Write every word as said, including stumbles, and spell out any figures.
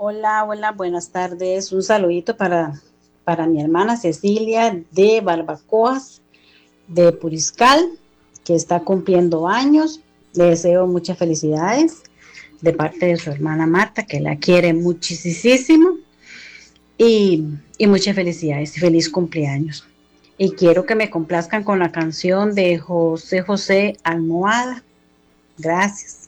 Hola, hola, buenas tardes. Un saludito para, para mi hermana Cecilia de Barbacoas, de Puriscal, que está cumpliendo años. Le deseo muchas felicidades de parte de su hermana Marta, que la quiere muchísimo. Y, y muchas felicidades y feliz cumpleaños. Y quiero que me complazcan con la canción de José José Almohada. Gracias.